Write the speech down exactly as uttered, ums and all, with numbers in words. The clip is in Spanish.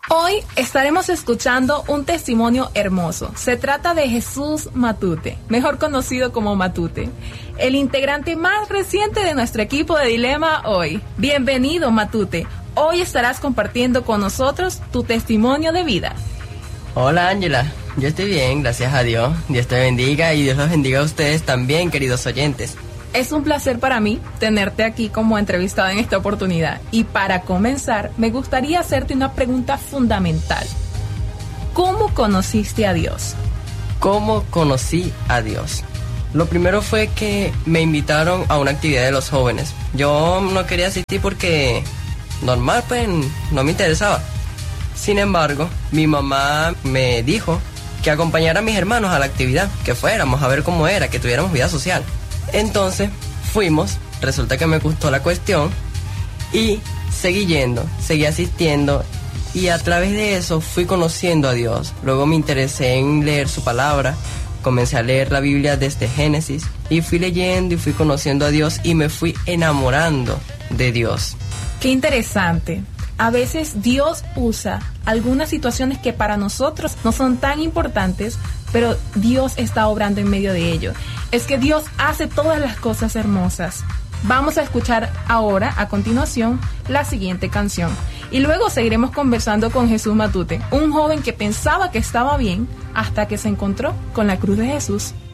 Hoy estaremos escuchando un testimonio hermoso. Se trata de Jesús Matute, mejor conocido como Matute, el integrante más reciente de nuestro equipo de Dilema Hoy. Bienvenido, Matute. Hoy estarás compartiendo con nosotros tu testimonio de vida. Hola, Ángela. Yo estoy bien, gracias a Dios. Dios te bendiga y Dios los bendiga a ustedes también, queridos oyentes. Es un placer para mí tenerte aquí como entrevistada en esta oportunidad. Y para comenzar, me gustaría hacerte una pregunta fundamental. ¿Cómo conociste a Dios? ¿Cómo conocí a Dios? Lo primero fue que me invitaron a una actividad de los jóvenes. Yo no quería asistir porque normal, pues no me interesaba. Sin embargo, mi mamá me dijo que acompañara a mis hermanos a la actividad, que fuéramos a ver cómo era, que tuviéramos vida social. Entonces fuimos, resulta que me gustó la cuestión y seguí yendo, seguí asistiendo y a través de eso fui conociendo a Dios. Luego me interesé en leer su palabra, comencé a leer la Biblia desde Génesis y fui leyendo y fui conociendo a Dios y me fui enamorando de Dios. Qué interesante. A veces Dios usa algunas situaciones que para nosotros no son tan importantes, pero Dios está obrando en medio de ello. Es que Dios hace todas las cosas hermosas. Vamos a escuchar ahora, a continuación, la siguiente canción. Y luego seguiremos conversando con Jesús Matute, un joven que pensaba que estaba bien hasta que se encontró con la cruz de Jesús.